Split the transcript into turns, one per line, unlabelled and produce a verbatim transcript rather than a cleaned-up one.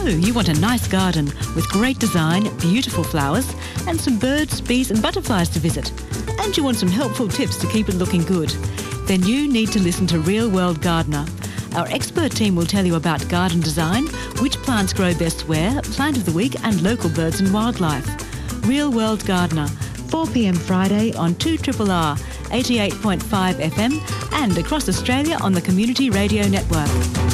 So, you want a nice garden with great design, beautiful flowers, and some birds, bees and butterflies to visit. And you want some helpful tips to keep it looking good. Then you need to listen to Real World Gardener. Our expert team will tell you about garden design, which plants grow best where, plant of the week and local birds and wildlife. Real World Gardener, four p m Friday on two R R R, eighty-eight point five F M and across Australia on the Community Radio Network.